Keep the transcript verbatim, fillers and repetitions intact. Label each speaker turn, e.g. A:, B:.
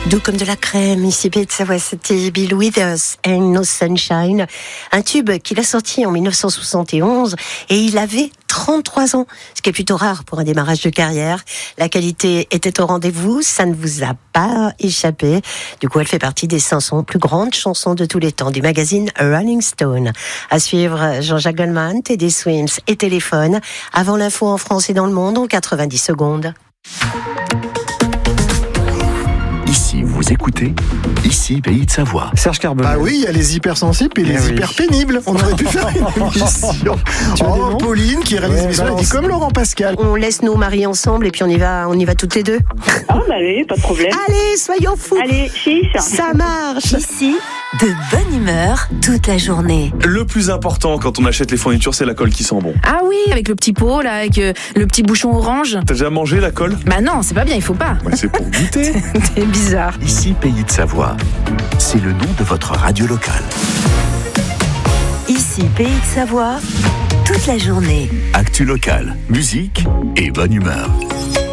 A: Doux comme de la crème, ici Pays de Savoie, c'était Bill Withers, Ain't No Sunshine, un tube qu'il a sorti en dix-neuf cent soixante et onze et il avait trente-trois ans, ce qui est plutôt rare pour un démarrage de carrière. La qualité était au rendez-vous, ça ne vous a pas échappé. Du coup, elle fait partie des cinq cents plus grandes chansons de tous les temps du magazine Rolling Stone. À suivre, Jean-Jacques Goldman, Teddy Swims et Téléphone, avant l'info en France et dans le monde en quatre-vingt-dix secondes.
B: Ici, vous écoutez, ici, Pays de Savoie.
C: Serge Carbonel.
D: Ah oui, il y a les hypersensibles et les
C: Eh oui.
D: hyper pénibles. On aurait pu faire une émission.
C: Tu veux des
D: Oh,
C: noms
D: Pauline qui réalise
C: Ouais,
D: l'émission, elle
C: balance.
D: dit comme Laurent Pascal.
A: On laisse nos maris ensemble et puis on y va, on y va toutes les deux.
E: Ah bah oui, pas de problème.
A: Allez, soyons fous.
E: Allez, chiche.
A: Ça marche.
F: Ici, de bonne humeur toute la journée.
G: Le plus important quand on achète les fournitures, c'est la colle qui sent bon.
H: Ah oui, avec le petit pot, là, avec euh, le petit bouchon orange.
G: T'as déjà mangé la colle?
H: Bah non, c'est pas bien, il faut pas.
G: Ouais, c'est pour goûter.
H: C'est bizarre.
B: Ici, Pays de Savoie. C'est le nom de votre radio locale.
F: Ici, Pays de Savoie toute la journée.
B: Actu locale, musique et bonne humeur.